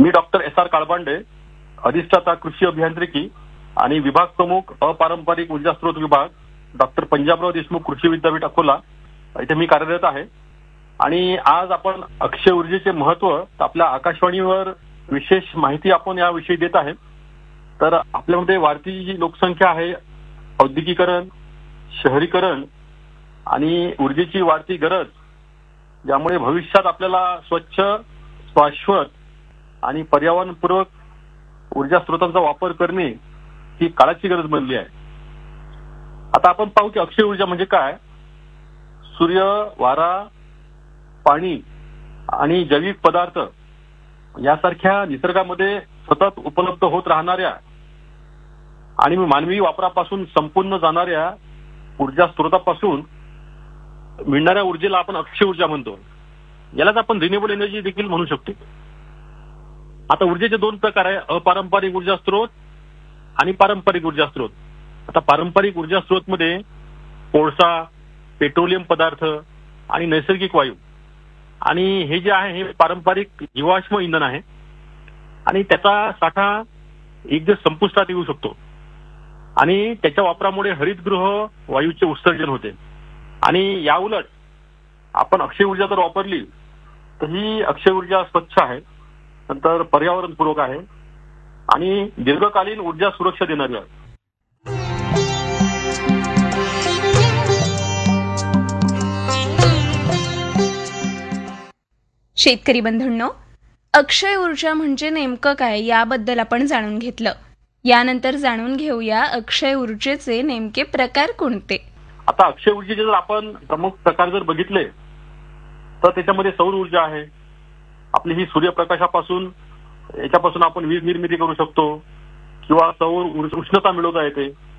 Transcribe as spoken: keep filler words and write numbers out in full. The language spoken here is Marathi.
मी डॉक्टर एस आर काळबांडे, अधिष्ठाता कृषी अभियांत्रिकी आणि विभाग प्रमुख अपारंपरिक ऊर्जा स्रोत विभाग, डॉक्टर पंजाबराव देशमुख कृषी विद्यापीठ अकोला इथे मी कार्यरत आहे. आणि आज आपण अक्षय ऊर्जेचे महत्त्व आपल्या आकाशवाणीवर विशेष माहिती आपण याविषयी देत आहे. तर आपल्यामध्ये वाढती जी लोकसंख्या आहे, औद्योगिकीकरण, शहरीकरण आणि ऊर्जेची वाढती गरज, यामुळे भविष्यात आपल्याला स्वच्छ, शाश्वत आणि पर्यावरणपूरक ऊर्जा स्रोतांचा वापर करणे ही काळाची गरज बनली आहे. आता आपण पाहू की अक्षय ऊर्जा म्हणजे काय. सूर्य, वारा, पाणी आणि जैविक पदार्थ यासारख्या निसर्गामध्ये सतत उपलब्ध होत राहणाऱ्या आणि मानवी वापरापासून संपूर्ण जाणाऱ्या ऊर्जा स्रोतापासून मिळणाऱ्या ऊर्जेला आपण अक्षय ऊर्जा म्हणतो. यालाच आपण रिन्युएबल एनर्जी देखील म्हणू शकतो. आता ऊर्जेचे दोन प्रकार आहे, अपारंपरिक ऊर्जा स्रोत आणि पारंपरिक ऊर्जा स्रोत. आता पारंपरिक ऊर्जा स्रोत मध्ये कोळसा, पेट्रोलियम पदार्थ आणि नैसर्गिक वायू, आणि हे जे आहे हे पारंपरिक जीवाश्म इंधन आहे आणि त्याचा साठा एक दिवस संपुष्टात येऊ शकतो आणि त्याच्या वापरामुळे हरितगृह वायूचे उत्सर्जन होते. आणि याउलट आपण अक्षय ऊर्जा जर वापरली तर ही अक्षय ऊर्जा स्वच्छ आहे, नंतर पर्यावरणपूरक आहे आणि दीर्घकालीन ऊर्जा सुरक्षा देणारी आहे. शेतकरी बंधूंनो, अक्षय ऊर्जा म्हणजे नेमकं काय याबद्दल आपण जाणून घेतलं. यानंतर जाणून घेऊया अक्षय ऊर्जेचे नेमके प्रकार कोणते. आता अक्षय ऊर्जेचे जर आपण प्रमुख प्रकार जर बघितले तर त्याच्यामध्ये सौर ऊर्जा आहे. आपली ही सूर्यप्रकाशापासून याच्यापासून आपण वीज निर्मिती करू शकतो किंवा सौर उष्णता मिळवता येते.